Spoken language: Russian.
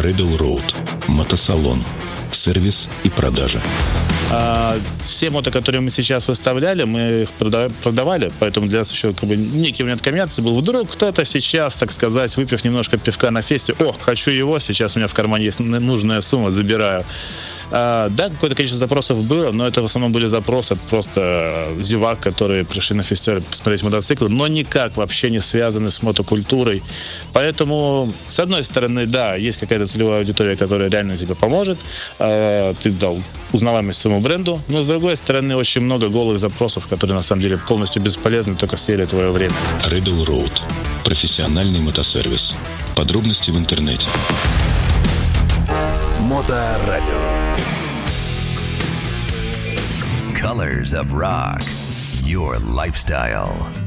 Rebel Road. Мотосалон. Сервис и продажа. Все мото, которые мы сейчас выставляли, мы их продавали, поэтому для нас еще некий момент коммерции был. Вдруг кто-то сейчас, так сказать, выпив немножко пивка на фесте, хочу его, сейчас у меня в кармане есть нужная сумма, забираю. Да, какое-то количество запросов было, но это в основном были запросы просто зевак, которые пришли на фестиваль посмотреть мотоциклы, но никак вообще не связаны с мотокультурой. Поэтому, с одной стороны, да, есть какая-то целевая аудитория, которая реально тебе поможет. Ты дал узнаваемость своему бренду, но, с другой стороны, очень много голых запросов, которые, на самом деле, полностью бесполезны, только съели твое время. Rebel Road. Профессиональный мотосервис. Подробности в интернете. Моторадио. Colors of Rock. Your lifestyle.